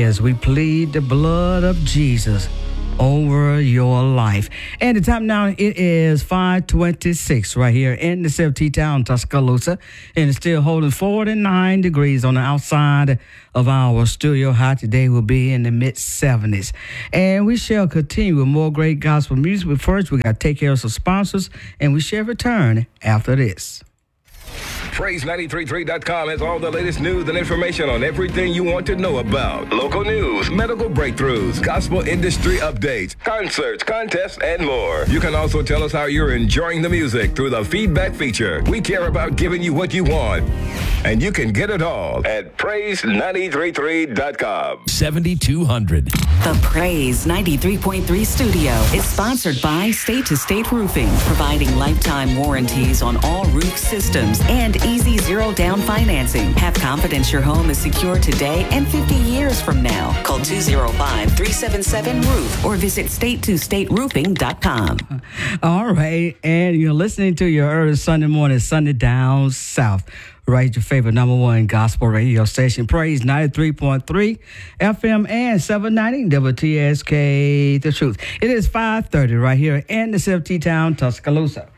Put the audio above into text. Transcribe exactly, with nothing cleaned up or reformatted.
Yes, we plead the blood of Jesus over your life. And the time now, it is five twenty-six right here in the Safety Town, Tuscaloosa. And it's still holding forty-nine degrees on the outside of our studio. High today will be in the mid seventies. And we shall continue with more great gospel music. But first, we got to take care of some sponsors, and we shall return after this. Praise nine three three dot com has all the latest news and information on everything you want to know about. Local news, medical breakthroughs, gospel industry updates, concerts, contests, and more. You can also tell us how you're enjoying the music through the feedback feature. We care about giving you what you want, and you can get it all at praise nine three three dot com. seventy-two hundred. The Praise ninety-three point three studio is sponsored by State to State Roofing, providing lifetime warranties on all roof systems and easy zero down financing. Have confidence your home is secure today and fifty years from now. Call two oh five, three seven seven, roof or visit state to state roofing dot com. All right, and you're listening to your early Sunday morning, Sunday Down South. Right, your favorite number one gospel radio station, Praise ninety-three point three F M and seven ninety W T S K, The Truth. It is five thirty right here in the Safety Town, Tuscaloosa.